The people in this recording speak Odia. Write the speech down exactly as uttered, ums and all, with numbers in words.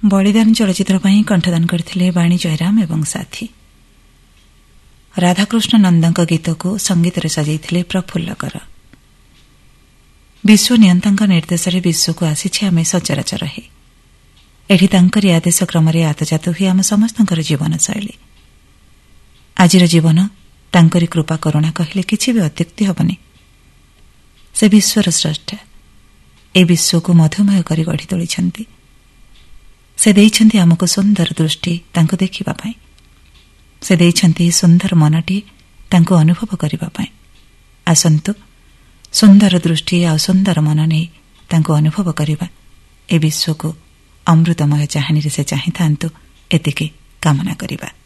ବଳିଦାନ ଚଳଚ୍ଚିତ୍ର ପାଇଁ କଣ୍ଠଦାନ କରିଥିଲେ ବାଣୀ ଜୟରାମ ଏବଂ ସାଥୀ। ରାଧାକୃଷ୍ଣ ନନ୍ଦଙ୍କ ଗୀତକୁ ସଙ୍ଗୀତରେ ସଜାଇଥିଲେ ପ୍ରଫୁଲ୍ଲ କର। ବିଶ୍ୱ ନିୟନ୍ତାଙ୍କ ନିର୍ଦ୍ଦେଶରେ ବିଶ୍ୱକୁ ଆସିଛି ଆମେ ସଚରାଚର ହେ। ଏଠି ତାଙ୍କରି ଆଦେଶ କ୍ରମରେ ଆତଜାତ ହୁଏ ଆମ ସମସ୍ତଙ୍କର ଜୀବନଶୈଳୀ। ଆଜିର ଜୀବନ ତାଙ୍କରି କୃପା କରୁଣା କହିଲେ କିଛି ବି ଅତ୍ୟୁକ୍ତି ହେବନି। ସେ ବିଶ୍ୱର ସ୍ରଷ୍ଟା, ଏ ବିଶ୍ୱକୁ ମଧୁମୟ କରି ଗଢ଼ି ତୋଳିଛନ୍ତି। ସେ ଦେଇଛନ୍ତି ଆମକୁ ସୁନ୍ଦର ଦୃଷ୍ଟି ତାଙ୍କୁ ଦେଖିବା ପାଇଁ। ସେ ଦେଇଛନ୍ତି ସୁନ୍ଦର ମନଟି ତାଙ୍କୁ ଅନୁଭବ କରିବା ପାଇଁ। ଆସନ୍ତୁ ସୁନ୍ଦର ଦୃଷ୍ଟି ଆଉ ସୁନ୍ଦର ମନ ନେଇ ତାଙ୍କୁ ଅନୁଭବ କରିବା। ଏ ବିଶ୍ୱକୁ ଅମୃତମୟ ଚାହାଣୀରେ ସେ ଚାହିଁଥାନ୍ତୁ, ଏତିକି କାମନା କରିବା।